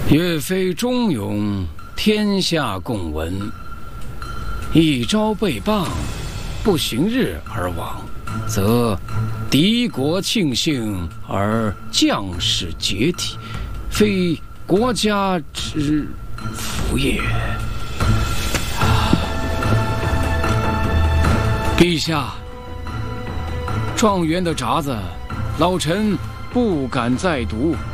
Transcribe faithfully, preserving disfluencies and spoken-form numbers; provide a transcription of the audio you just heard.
岳飞忠勇，天下共闻。一朝被谤，不行日而亡，则敌国庆幸而将士解体，非国家之福也。陛下，状元的札子，老臣不敢再读。